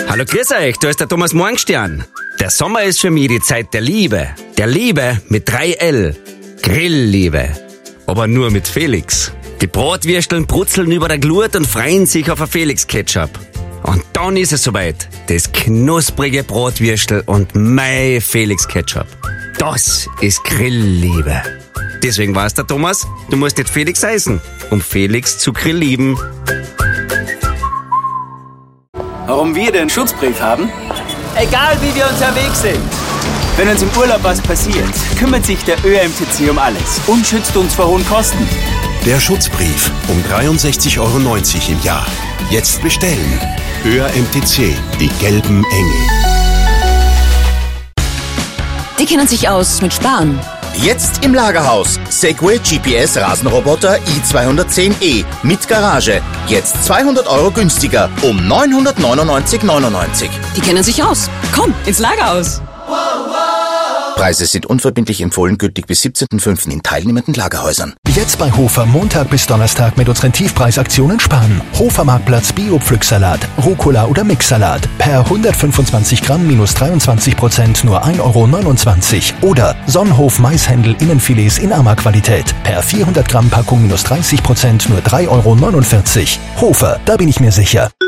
Hallo, grüß euch, da ist der Thomas Morgenstern. Der Sommer ist für mich die Zeit der Liebe. Der Liebe mit 3L. Grillliebe. Aber nur mit Felix. Die Bratwürsteln brutzeln über der Glut und freuen sich auf ein Felix-Ketchup. Und dann ist es soweit. Das knusprige Bratwürstel und mein Felix-Ketchup. Das ist Grillliebe. Deswegen war's der Thomas, du musst nicht Felix heißen, um Felix zu grilllieben. Warum wir den Schutzbrief haben? Egal wie wir unterwegs sind. Wenn uns im Urlaub was passiert, kümmert sich der ÖMTC um alles und schützt uns vor hohen Kosten. Der Schutzbrief um 63,90 € im Jahr. Jetzt bestellen. ÖMTC, die gelben Engel. Die kennen sich aus mit Sparen. Jetzt im Lagerhaus. Segway GPS Rasenroboter i210e mit Garage. Jetzt 200 € günstiger um 999,99 €. Die kennen sich aus. Komm, ins Lagerhaus. Preise sind unverbindlich empfohlen, gültig bis 17.05. in teilnehmenden Lagerhäusern. Jetzt bei Hofer Montag bis Donnerstag mit unseren Tiefpreisaktionen sparen. Hofer Marktplatz Bio-Pflücksalat, Rucola oder Mixsalat. Per 125 Gramm minus 23% nur 1,29 € Oder Sonnenhof Maishändel Innenfilets in Ammer-Qualität. Per 400 Gramm Packung minus 30% nur 3,49 €. Hofer, da bin ich mir sicher.